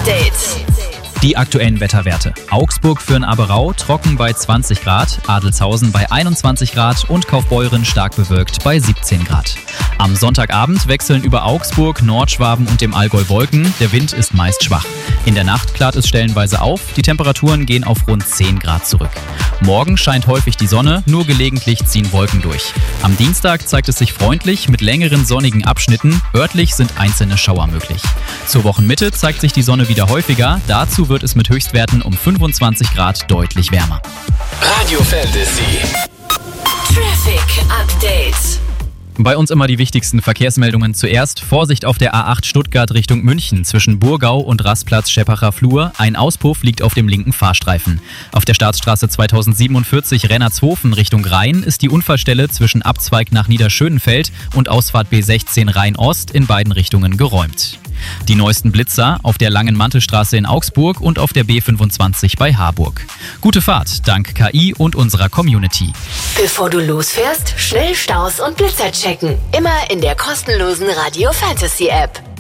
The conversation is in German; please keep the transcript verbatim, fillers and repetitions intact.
Update. Die aktuellen Wetterwerte. Augsburg für den Aberau trocken bei zwanzig Grad, Adelzhausen bei einundzwanzig Grad und Kaufbeuren stark bewölkt bei siebzehn Grad. Am Sonntagabend wechseln über Augsburg, Nordschwaben und dem Allgäu Wolken. Der Wind ist meist schwach. In der Nacht klart es stellenweise auf. Die Temperaturen gehen auf rund zehn Grad zurück. Morgen scheint häufig die Sonne, nur gelegentlich ziehen Wolken durch. Am Dienstag zeigt es sich freundlich mit längeren sonnigen Abschnitten. Örtlich sind einzelne Schauer möglich. Zur Wochenmitte zeigt sich die Sonne wieder häufiger. Dazu wird es mit Höchstwerten um fünfundzwanzig Grad deutlich wärmer. Radio Fantasy. Traffic Update. Bei uns immer die wichtigsten Verkehrsmeldungen zuerst. Vorsicht auf der A acht Stuttgart Richtung München zwischen Burgau und Rastplatz Scheppacher Flur. Ein Auspuff liegt auf dem linken Fahrstreifen. Auf der Staatsstraße zweitausendsiebenundvierzig Rennertshofen Richtung Rhein ist die Unfallstelle zwischen Abzweig nach Niederschönenfeld und Ausfahrt B sechzehn Rhein-Ost in beiden Richtungen geräumt. Die neuesten Blitzer auf der Langen Mantelstraße in Augsburg und auf der B fünfundzwanzig bei Harburg. Gute Fahrt dank K I und unserer Community. Bevor du losfährst, schnell Staus und Blitzer checken. Immer in der kostenlosen Radio Fantasy App.